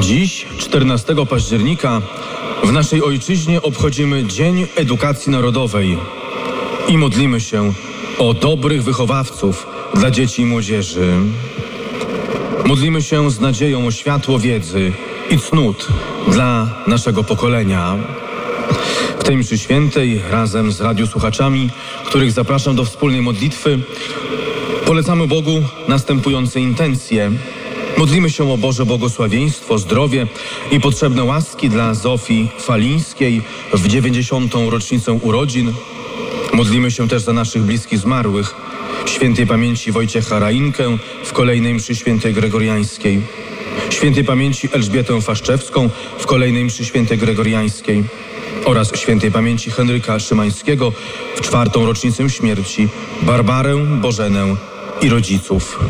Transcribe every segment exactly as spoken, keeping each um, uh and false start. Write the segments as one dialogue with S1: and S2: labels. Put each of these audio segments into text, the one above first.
S1: Dziś, czternastego października, w naszej ojczyźnie obchodzimy Dzień Edukacji Narodowej i modlimy się o dobrych wychowawców dla dzieci i młodzieży. Modlimy się z nadzieją o światło wiedzy i cnót dla naszego pokolenia. W tej mszy świętej razem z radiosłuchaczami, których zapraszam do wspólnej modlitwy, polecamy Bogu następujące intencje. Modlimy się o Boże błogosławieństwo, zdrowie i potrzebne łaski dla Zofii Falińskiej w dziewięćdziesiątą rocznicę urodzin. Modlimy się też za naszych bliskich zmarłych, świętej pamięci Wojciecha Rainkę w kolejnej mszy świętej gregoriańskiej, świętej pamięci Elżbietę Faszczewską w kolejnej mszy świętej gregoriańskiej oraz świętej pamięci Henryka Szymańskiego w czwartą rocznicę śmierci, Barbarę, Bożenę i rodziców.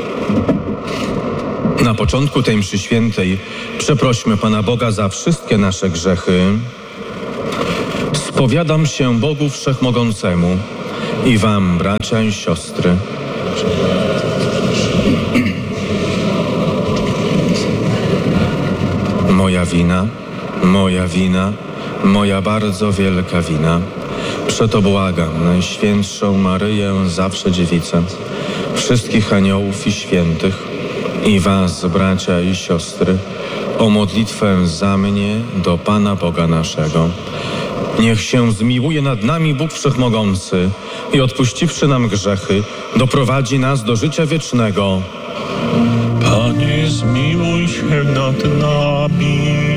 S1: Na początku tej mszy świętej przeprośmy Pana Boga za wszystkie nasze grzechy. Spowiadam się Bogu Wszechmogącemu i wam, bracia i siostry, moja wina, moja wina, moja bardzo wielka wina. Przeto błagam Najświętszą Maryję, zawsze Dziewicę, wszystkich aniołów i świętych, i was, bracia i siostry, o modlitwę za mnie do Pana Boga naszego. Niech się zmiłuje nad nami Bóg Wszechmogący i odpuściwszy nam grzechy, doprowadzi nas do życia wiecznego.
S2: Panie, zmiłuj się nad nami.